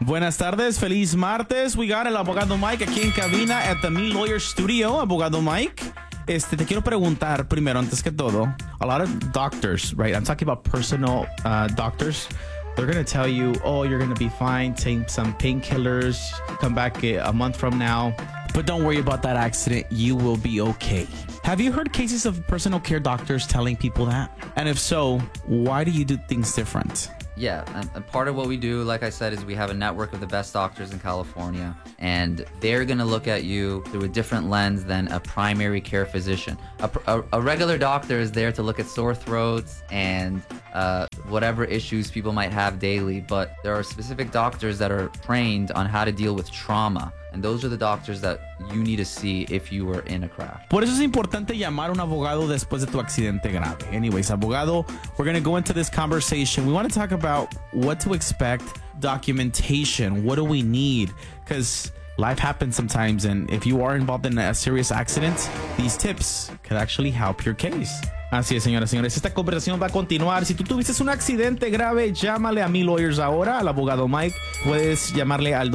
Buenas tardes, feliz martes. We got el abogado Mike aquí en cabina at the Me Lawyer Studio. Abogado Mike, te quiero preguntar primero, antes que todo, a lot of doctors, right? I'm talking about personal doctors. They're going to tell you, oh, you're going to be fine. Take some painkillers. Come back a month from now. But don't worry about that accident. You will be okay. Have you heard cases of personal care doctors telling people that? And if so, why do you do things different? Yeah, and part of what we do, like I said, is we have a network of the best doctors in California, and they're going to look at you through a different lens than a primary care physician. A regular doctor is there to look at sore throats and whatever issues people might have daily, but there are specific doctors that are trained on how to deal with trauma, and those are the doctors that you need to see if you were in a crash. Por eso es importante llamar a un abogado después de tu accidente grave. Anyways, abogado, we're going to go into this conversation. We want to talk about what to expect, documentation. What do we need? Because life happens sometimes, and if you are involved in a serious accident, these tips could actually help your case. Así es, señoras y señores. Esta conversación va a continuar. Si tú tuviste un accidente grave, llámale a Me Lawyers ahora, al abogado Mike. Puedes llamarle al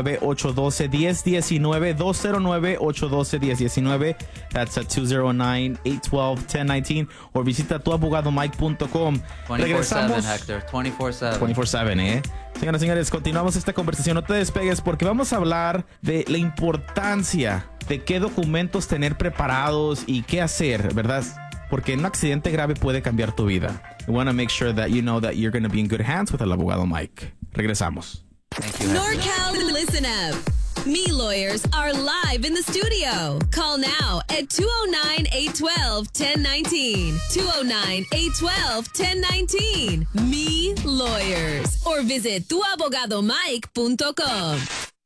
209-812-1019, 209-812-1019. That's at 209-812-1019. O visita tuabogadomike.com. 24/7, Hector. 24/7. 24/7, ¿eh? Señoras y señores, continuamos esta conversación. No te despegues porque vamos a hablar de la importancia de qué documentos tener preparados y qué hacer, ¿verdad? Porque un accidente grave puede cambiar tu vida. We want to make sure that you know that you're going to be in good hands with el abogado Mike. Regresamos. Thank you, NorCal, listen up. Me Lawyers are live in the studio. Call now at 209-812-1019. 209-812-1019. Me Lawyers. Or visit tuabogadomike.com.